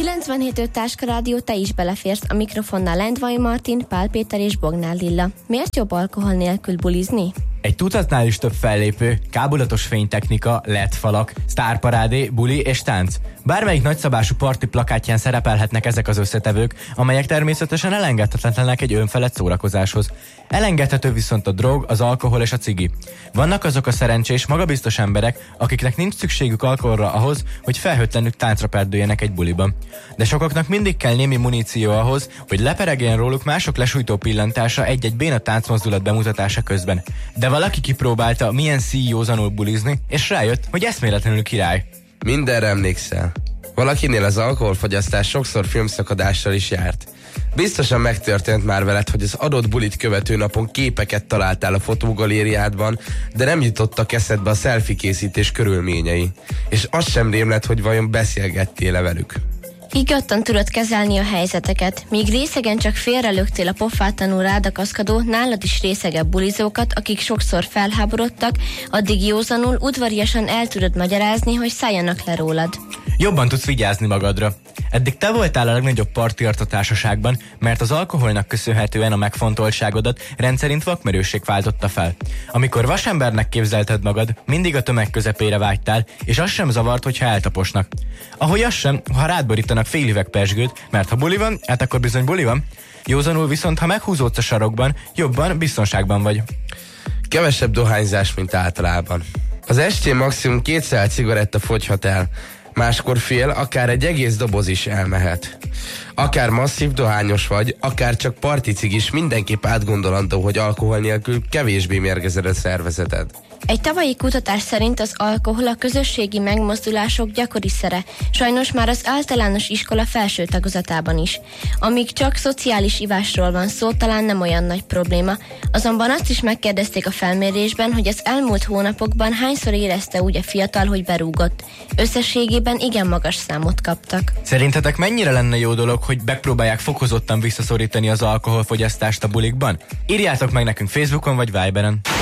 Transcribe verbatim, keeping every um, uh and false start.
kilencvenhét öt Táska Rádió, te is beleférsz, a mikrofonnál Lendvai Martin, Pál Péter és Bognár Lilla. Miért jobb alkohol nélkül bulizni? Egy tucatnál is több fellépő, kábulatos fénytechnika, el é dé falak, sztárparádé, buli és tánc. Bármelyik nagyszabású parti plakátján szerepelhetnek ezek az összetevők, amelyek természetesen elengedhetetlenek egy önfelett szórakozáshoz. Elengedhető viszont a drog, az alkohol és a cigi. Vannak azok a szerencsés, magabiztos emberek, akiknek nincs szükségük alkoholra ahhoz, hogy felhőtlenül táncra perdüljenek egy buliban. De sokaknak mindig kell némi muníció ahhoz, hogy leperegjen róluk mások lesújtó pillantása egy-egy béna táncmozdulat bemutatása közben. De valaki kipróbálta, milyen szíjózanul bulizni, és rájött, hogy eszméletlenül király. Mindenre emlékszel. Valakinél az alkoholfogyasztás sokszor filmszakadással is járt. Biztosan megtörtént már veled, hogy az adott bulit követő napon képeket találtál a fotógalériádban, de nem jutottak eszedbe a selfie készítés körülményei. És az sem rém lett, hogy vajon beszélgettél-e velük. Higgadtan tudod kezelni a helyzeteket. Míg részegen csak félrelöktél a pofátlanul rádakaszkadó, nálad is részegebb bulizókat, akik sokszor felháborodtak, addig józanul, udvariasan el tudod magyarázni, hogy szálljanak le rólad. Jobban tudsz vigyázni magadra. Eddig te voltál a legnagyobb partiart a társaságban, mert az alkoholnak köszönhetően a megfontoltságodat rendszerint vakmerősség váltotta fel. Amikor vasembernek képzelted magad, mindig a tömeg közepére vágytál, és az sem zavart, hogyha eltaposnak. Ahogy az sem, ha rád borítanak fél üveg pezsgőt, mert ha buli van, hát akkor bizony buli van. Józanul viszont, ha meghúzódsz a sarokban, jobban biztonságban vagy. Kevesebb dohányzás, mint általában. Az estén maximum két szál cigaretta fogyhat el, máskor fél, akár egy egész doboz is elmehet. Akár masszív dohányos vagy, akár csak particigis, mindenképp átgondolandó, hogy alkohol nélkül kevésbé mérgezed a szervezeted. Egy tavalyi kutatás szerint az alkohol a közösségi megmozdulások gyakori szere, sajnos már az általános iskola felső tagozatában is. Amíg csak szociális ivásról van szó, talán nem olyan nagy probléma, azonban azt is megkérdezték a felmérésben, hogy az elmúlt hónapokban hányszor érezte úgy a fiatal, hogy berúgott. Összességében igen magas számot kaptak. Szerintetek mennyire lenne jó dolog, hogy megpróbálják fokozottan visszaszorítani az alkoholfogyasztást a bulikban? Írjátok meg nekünk Facebookon vagy Viberen.